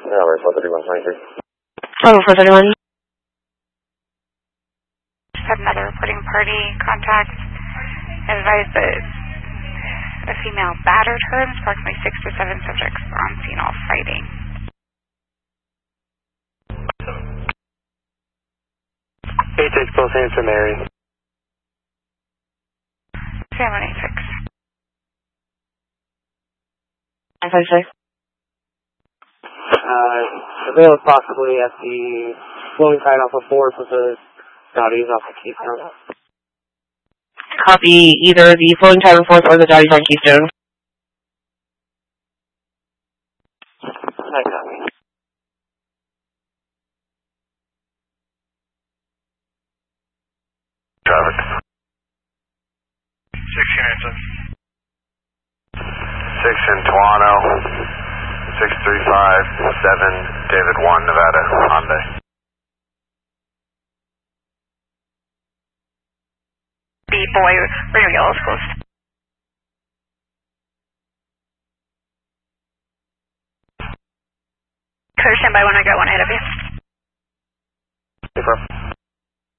Alright, 431, 431. Have another reporting party contact. Advised that a female battered her. There's approximately 6 to 7 subjects on scene all fighting. 86, both hands for Mary. 786. 956. The male is possibly at the flowing tide off of 4 with the Dotties off of Keystone. Copy either the flowing tide on 4th or the Dotties on Keystone. I copy. Traffic. 6 in Toronto, 6357 David 1, Nevada, Hyundai. The boy, radio yellow is close. Clear, stand by when I got one ahead of you. Super.